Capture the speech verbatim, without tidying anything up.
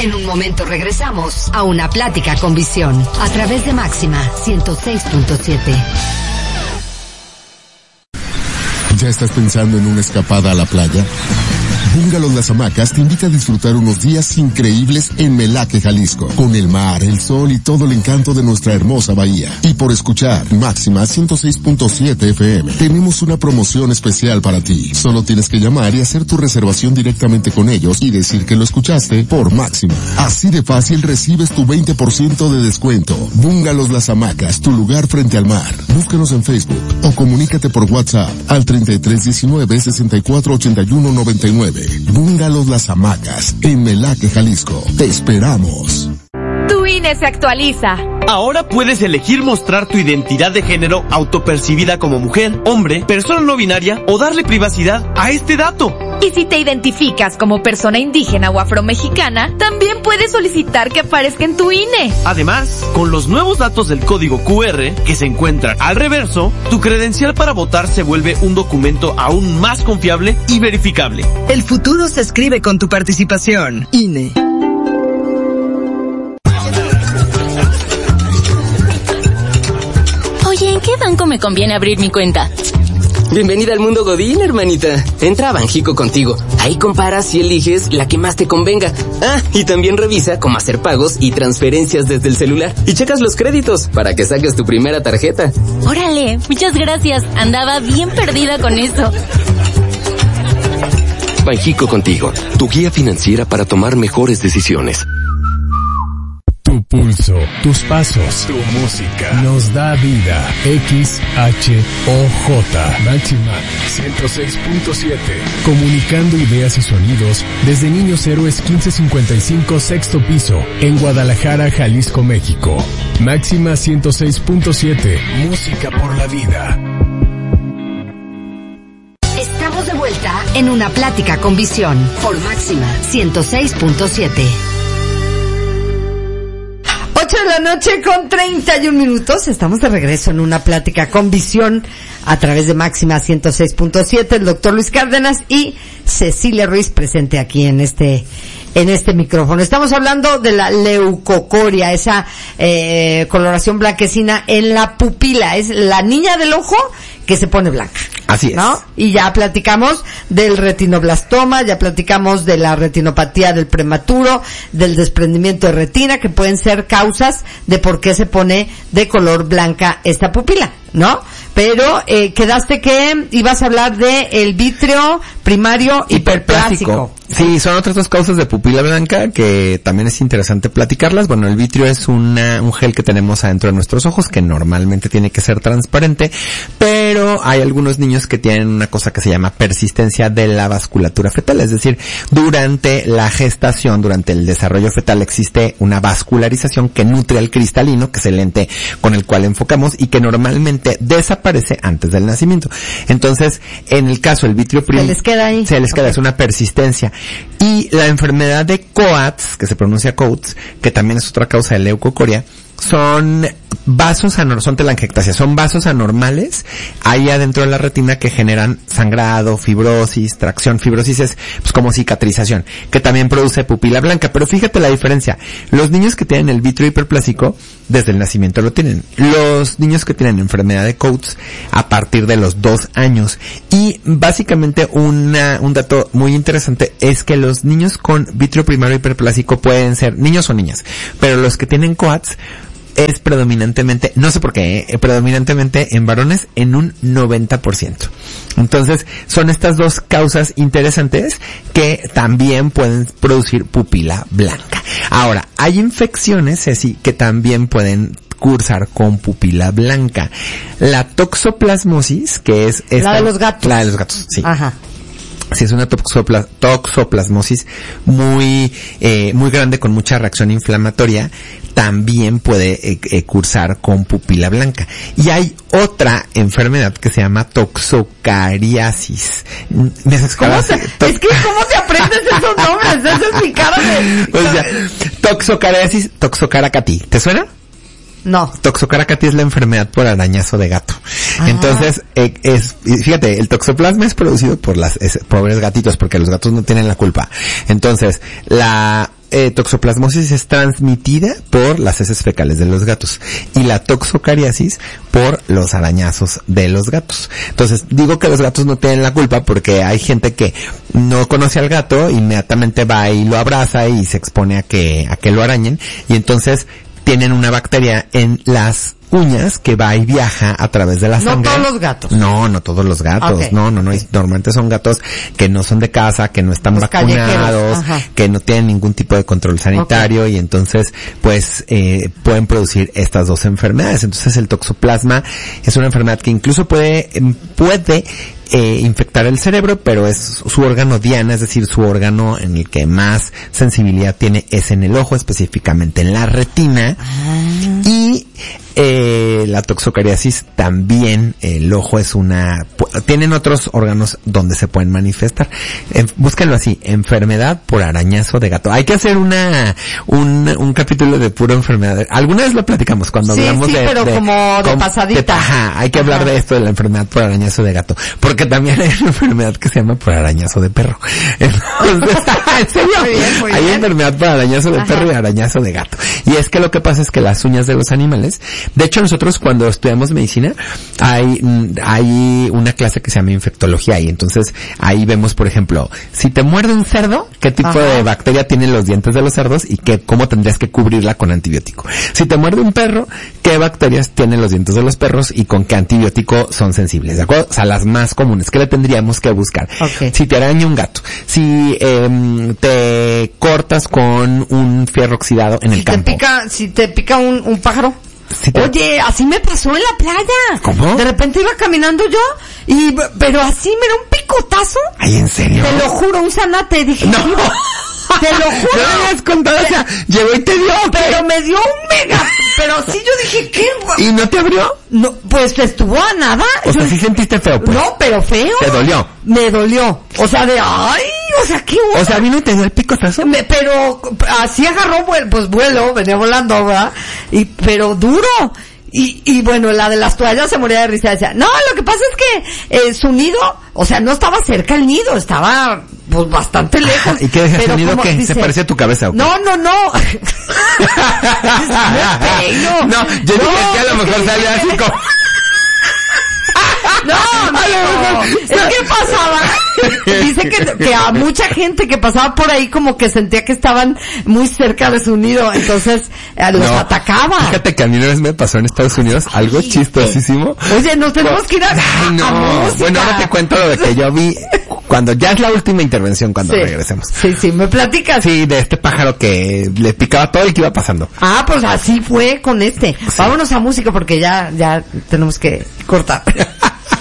En un momento regresamos a Una Plática con Visión a través de Máxima ciento seis punto siete. ¿Ya estás pensando en una escapada a la playa? Bungalows Las Hamacas te invita a disfrutar unos días increíbles en Melaque, Jalisco, con el mar, el sol y todo el encanto de nuestra hermosa bahía. Y por escuchar Máxima ciento seis punto siete F M, tenemos una promoción especial para ti. Solo tienes que llamar y hacer tu reservación directamente con ellos y decir que lo escuchaste por Máxima. Así de fácil recibes tu veinte por ciento de descuento. Bungalows Las Hamacas, tu lugar frente al mar. Búscanos en Facebook o comunícate por WhatsApp al treinta y tres diecinueve sesenta y cuatro ochenta y uno noventa y nueve. Bungalows Las Hamacas, en Melaque, Jalisco. Te esperamos. Tu I N E se actualiza. Ahora puedes elegir mostrar tu identidad de género autopercibida como mujer, hombre, persona no binaria o darle privacidad a este dato. Y si te identificas como persona indígena o afromexicana, también puedes solicitar que aparezca en tu I N E. Además, con los nuevos datos del código Q R que se encuentran al reverso, tu credencial para votar se vuelve un documento aún más confiable y verificable. El futuro se escribe con tu participación. I N E. Oye, ¿en qué banco me conviene abrir mi cuenta? Bienvenida al mundo Godín, hermanita. Entra a Banjico Contigo. Ahí comparas y eliges la que más te convenga. Ah, y también revisa cómo hacer pagos y transferencias desde el celular. Y checas los créditos para que saques tu primera tarjeta. Órale, muchas gracias. Andaba bien perdida con eso. Banjico Contigo, tu guía financiera para tomar mejores decisiones. Tu pulso, tus pasos, tu música nos da vida. X H O J Máxima ciento seis punto siete. Comunicando ideas y sonidos desde Niños Héroes quince cincuenta y cinco, sexto piso, en Guadalajara, Jalisco, México. Máxima ciento seis punto siete. Música por la vida. Estamos de vuelta en Una Plática con Visión por Máxima ciento seis punto siete. ocho de la noche con treinta y un minutos. Estamos de regreso en Una Plática con Visión a través de Máxima ciento seis punto siete. El doctor Luis Cárdenas y Cecilia Ruiz presente aquí en este en este micrófono. Estamos hablando de la leucocoria, esa eh, coloración blanquecina en la pupila. Es la niña del ojo que se pone blanca. Así es. ¿No? Y ya platicamos del retinoblastoma, ya platicamos de la retinopatía del prematuro, del desprendimiento de retina, que pueden ser causas de por qué se pone de color blanca esta pupila, ¿no? Pero eh, quedaste que ibas a hablar de el vítreo primario hiperplásico. Sí, son otras dos causas de pupila blanca que también es interesante platicarlas. Bueno, el vítreo es una, un gel que tenemos adentro de nuestros ojos que normalmente tiene que ser transparente, pero hay algunos niños que tienen una cosa que se llama persistencia de la vasculatura fetal, es decir, durante la gestación, durante el desarrollo fetal existe una vascularización que nutre al cristalino, que es el lente con el cual enfocamos y que normalmente desaparece antes del nacimiento. Entonces, en el caso del vítreo primario, se les queda ahí. Se les queda, okay. Es una persistencia. Y la enfermedad de Coats, que se pronuncia Coats, que también es otra causa de leucocoria, son vasos anormales, son telangiectasias, son vasos anormales ahí adentro de la retina que generan sangrado, fibrosis, tracción. Fibrosis es pues como cicatrización, que también produce pupila blanca. Pero fíjate la diferencia. Los niños que tienen el vítreo hiperplásico, desde el nacimiento lo tienen. Los niños que tienen enfermedad de Coats, a partir de los dos años. Y básicamente una, un dato muy interesante es que los niños con vítreo primario hiperplásico pueden ser niños o niñas, pero los que tienen Coats es predominantemente, no sé por qué, eh, predominantemente en varones en un noventa por ciento. Entonces, son estas dos causas interesantes que también pueden producir pupila blanca. Ahora, hay infecciones, Ceci, que también pueden cursar con pupila blanca. La toxoplasmosis, que es esta, la de los gatos. La de los gatos, sí. Ajá. Sí, es una toxopla, toxoplasmosis muy, eh, muy grande con mucha reacción inflamatoria. También puede eh, eh, cursar con pupila blanca. Y hay otra enfermedad que se llama toxocariasis. ¿Me has ¿Cómo se, to- es que ¿cómo te aprendes esos nombres? Esa es mi cara de... O sea, toxocariasis, toxocaracati. ¿Te suena? No. Toxocaracati es la enfermedad por arañazo de gato. Ah. Entonces, eh, es, fíjate, el toxoplasma es producido por las es, pobres gatitos, porque los gatos no tienen la culpa. Entonces, la eh, toxoplasmosis es transmitida por las heces fecales de los gatos y la toxocariasis por los arañazos de los gatos. Entonces, digo que los gatos no tienen la culpa porque hay gente que no conoce al gato, inmediatamente va y lo abraza y se expone a que, a que lo arañen, y entonces tienen una bacteria en las uñas que va y viaja a través de la sangre. No todos los gatos. No, no todos los gatos. Okay. No, no, no. Okay. Normalmente son gatos que no son de casa, que no están los vacunados, que no tienen ningún tipo de control sanitario, okay. Y entonces, pues, eh, pueden producir estas dos enfermedades. Entonces, el toxoplasma es una enfermedad que incluso puede, puede Eh, infectar el cerebro, pero es su órgano diana, es decir, su órgano en el que más sensibilidad tiene es en el ojo, específicamente en la retina. Ah. Y eh, la toxocariasis también, el ojo es una, tienen otros órganos donde se pueden manifestar. Eh, búsquenlo así, enfermedad por arañazo de gato. Hay que hacer una, un, un capítulo de pura enfermedad. Alguna vez lo platicamos cuando sí, hablamos sí, de, pero de, como de com, pasadita. De, ajá, hay que ajá. hablar de esto de la enfermedad por arañazo de gato, porque también hay una enfermedad que se llama por arañazo de perro. Entonces, ¿en serio? Muy bien, muy hay bien. Enfermedad por arañazo de ajá. perro y arañazo de gato. Y es que lo que pasa es que las uñas de los animales, de hecho nosotros cuando estudiamos medicina, hay, hay una clase que se llama infectología y entonces ahí vemos, por ejemplo, si te muerde un cerdo, qué tipo ajá. de bacteria tienen los dientes de los cerdos y qué, cómo tendrías que cubrirla con antibiótico. Si te muerde un perro, qué bacterias tienen los dientes de los perros y con qué antibiótico son sensibles, ¿de acuerdo? O sea, las más comunes, ¿qué le tendríamos que buscar? Okay. Si te araña un gato, si eh, te cortas con un fierro oxidado en si el campo. Te pica, si te pica un, un pájaro. Si te... Oye, así me pasó en la playa. ¿Cómo? De repente iba caminando yo, y pero así me da un picotazo. Ay, ¿en serio? Te lo juro, un zanate, dije. No. Te lo juro. No me habías contado, o sea, llegó y te dio. Pero ¿qué? Me dio un mega. Pero sí yo dije, ¿qué? ¿Y no te abrió? No, pues estuvo a nada. O sea, sí sentiste feo, pues. No, pero feo. ¿Te dolió? Me dolió. O sea, de, ay, o sea, ¿qué hubo? O sea, vino y te dio el picotazo. Me, pero así agarró, pues vuelo, venía volando, ¿verdad? Y, pero duro. Y, y bueno, la de las toallas se moría de risa. Decía, no, lo que pasa es que eh, su nido, o sea, no estaba cerca el nido, estaba pues bastante lejos. ¿Y qué deja su nido que dice, se parecía a tu cabeza? ¿O qué? No, no, no. no, no, yo no, dije que a lo mejor salía así como... No, no, no. Es que pasaba. Dice que, que a mucha gente que pasaba por ahí como que sentía que estaban muy cerca de su nido, entonces eh, los no, atacaba. Fíjate que a mí una vez me pasó en Estados Unidos algo Ay, chistosísimo. Oye, nos tenemos que ir a, Ay, no. a Bueno, ahora te cuento lo de que yo vi cuando ya es la última intervención cuando sí. regresemos. Sí, sí, ¿me platicas? Sí, de este pájaro que le picaba todo y que iba pasando. Ah, pues así fue con este. Sí. Vámonos a música porque ya, ya tenemos que cortar.